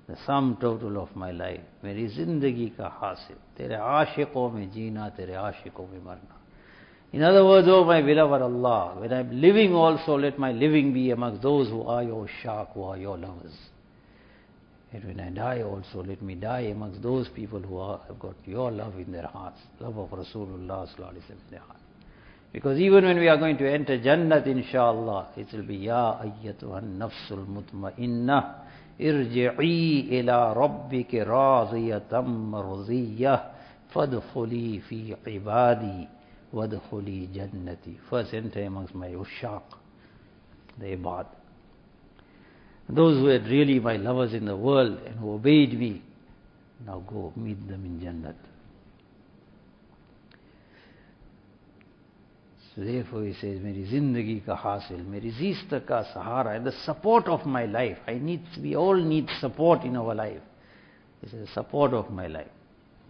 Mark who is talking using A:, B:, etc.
A: the sum total of my life. मेरी जिंदगी का हासिल, तेरे आशिकों में जीना, तेरे आशिकों में मरना. In other words, oh my beloved Allah, when I am living also, let my living be amongst those who are your shaq, who are your lovers. And when I die also, let me die amongst those people who have got your love in their hearts, love of Rasulullah sallallahu alaihi wasallam in their heart. Because even when we are going to enter Jannat, inshallah, it will be Ya ayyatuhan nafsul mutmainnah irji'i ila rabbiki radiyatan marziyyah fadkhuli fi ibadi wadkhuli jannati. First enter amongst my ushaq, the ibad. Those who were really my lovers in the world and who obeyed me, now go meet them in Jannat. So therefore he says, Meri zindagi ka hasil, meri zista ka sahara, and the support of my life. We all need support in our life. This is the support of my life.